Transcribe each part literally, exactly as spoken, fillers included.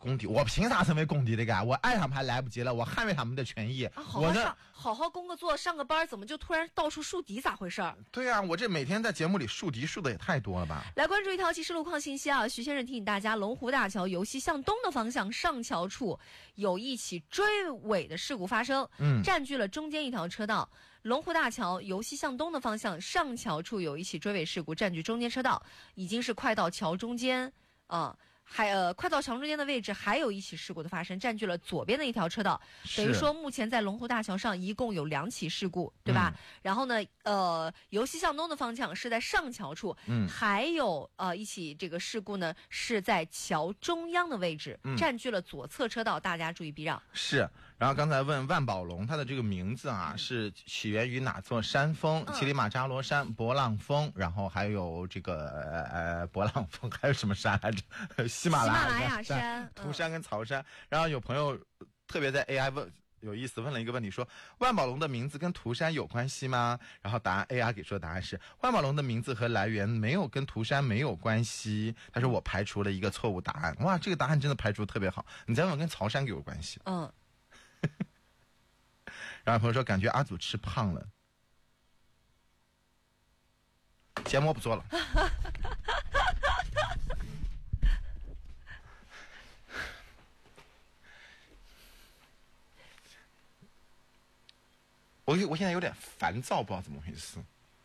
公敌，我凭啥成为公敌的干？我爱他们还来不及了，我捍卫他们的权益。 啊、好好上，好好工个作，上个班，怎么就突然到处树敌？咋回事？ 对啊，我这每天在节目里树敌树的也太多了吧？ 来关注一条即时路况信息啊，徐先生提醒大家，龙湖大桥由西向东的方向上桥处有一起追尾的事故发生， 嗯， 占据了中间一条车道。龙湖大桥由西向东的方向上桥处有一起追尾事故，占据中间车道，已经是快到桥中间啊。呃还呃，快到桥中间的位置，还有一起事故的发生，占据了左边的一条车道。等于说，目前在龙湖大桥上一共有两起事故，对吧？嗯、然后呢，呃，由西向东的方向是在上桥处， 嗯， 还有呃一起这个事故呢是在桥中央的位置， 嗯、 占据了左侧车道，大家注意避让。 是。然后刚才问万宝龙，它的这个名字啊，嗯、是起源于哪座山峰？乞力马扎罗山、勃浪峰，然后还有这个呃勃浪峰，还有什么山来着？喜马拉雅山、涂山跟曹山。然后有朋友特别在 A I 问有意思问了一个问题，说万宝龙的名字跟涂山有关系吗？然后答案 A I 给出的答案是万宝龙的名字和来源没有跟涂山没有关系。他说我排除了一个错误答案。哇，这个答案真的排除得特别好。你再问跟曹山有关系？ 嗯。 然后朋友说感觉阿祖吃胖了，节目不做了。我我现在有点烦躁，不知道怎么回事。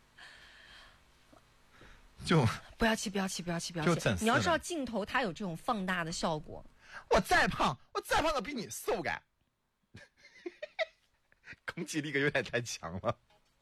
就不要气，不要气，不要气，不要气！你要知道镜头它有这种放大的效果。 我再胖，我再胖都比你瘦感。攻击力有点太强了。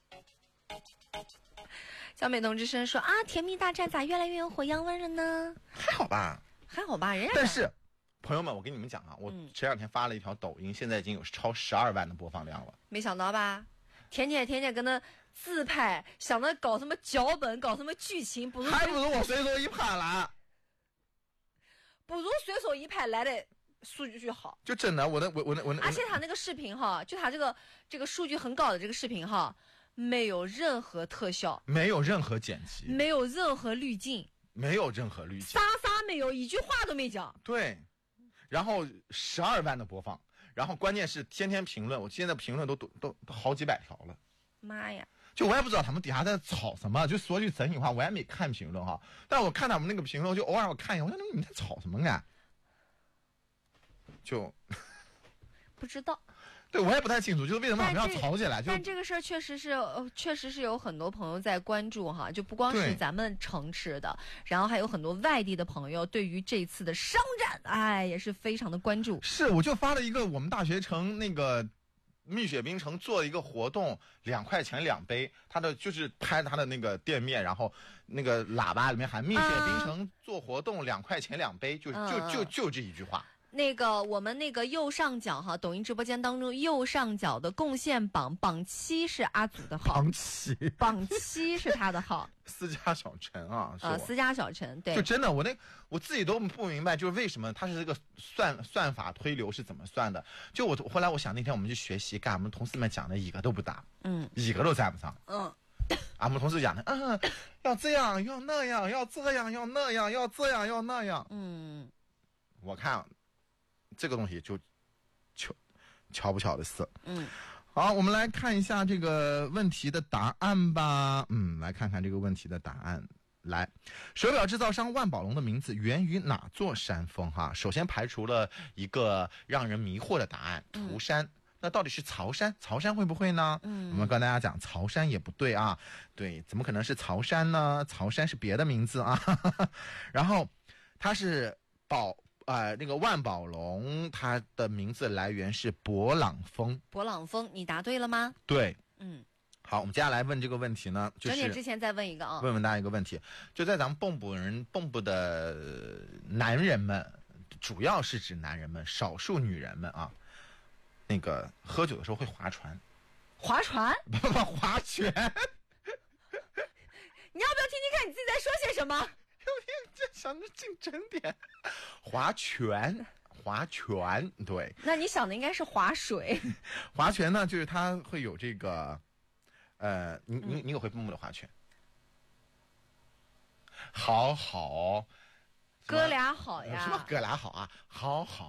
小美同志生说啊，甜蜜大战咋越来越有火药味了呢？ 还好吧， 还好吧，人家。 但是，朋友们，我跟你们讲啊，我前两天发了一条抖音，现在已经有超十二万的播放量了。 没想到吧？天天天天跟那自拍，想着搞什么脚本，搞什么剧情，不如还不如我随手一拍来， 不如随手一拍来的。数据好， 就真的，我的我我我而且他那个视频哈，就他这个这个数据很高的这个视频哈，没有任何特效， 没有任何剪辑， 没有任何滤镜， 没有任何滤镜， 啥啥没有，一句话都没讲。 对，然后十二万的播放，然后关键是天天评论，我现在评论都都都都好几百条了。 妈呀！ 就我也不知道他们底下在吵什么，就说句真心话，我也没看评论哈，但我看他们那个评论，就偶尔我看一下，我说你们在吵什么啊？就不知道， 对我也不太清楚，就是为什么我们要吵起来？ 但这个事儿确实是，呃，确实是有很多朋友在关注哈，就不光是咱们城市的，然后还有很多外地的朋友对于这次的商战，哎，也是非常的关注。 是，我就发了一个我们大学城那个蜜雪冰城做一个活动，两块钱两杯，他的就是拍他的那个店面，然后那个喇叭里面喊蜜雪冰城做活动，两块钱两杯，就就就就这一句话。 那个我们那个右上角哈，抖音直播间当中右上角的贡献榜榜七是阿祖的号， 榜七， 榜七是他的号， 私家小陈啊， 呃，私家小陈，对， 就真的我那我自己都不明白，就是为什么他是这个算算法推流是怎么算的？就我后来我想那天我们去学习，干我们同事们讲的一个都不答， 嗯， 一个都占不上， 嗯， 啊，我们同事讲的，嗯，要这样，要那样，要这样，要那样，要这样，要那样， 嗯， 我看。这个东西就巧巧不巧的事。 嗯， 好，我们来看一下这个问题的答案吧。嗯，来看看这个问题的答案。来，手表制造商万宝龙的名字源于哪座山峰？哈，首先排除了一个让人迷惑的答案，涂山。嗯，那到底是曹山？曹山会不会呢？嗯，我们跟大家讲，曹山也不对啊。对，怎么可能是曹山呢？曹山是别的名字啊。然后，它是宝。呃，那个万宝龙，它的名字来源是勃朗峰。 勃朗峰，你答对了吗？ 对， 嗯， 好，我们接下来问这个问题呢，就是整点之前再问一个啊， 问问大家一个问题，就在咱们蚌埠人蚌埠的男人们，主要是指男人们，少数女人们啊，那个喝酒的时候会划船， 划船？ 不不，划拳。 你要不要听听看你自己在说些什么？ 有点这想着竞争点，划拳，划拳，对。 那你想的应该是划水。 划拳呢，就是它会有这个，呃，你你你有会蚌埠的划拳？好好， 哥俩好呀？ 什么哥俩好啊？好好。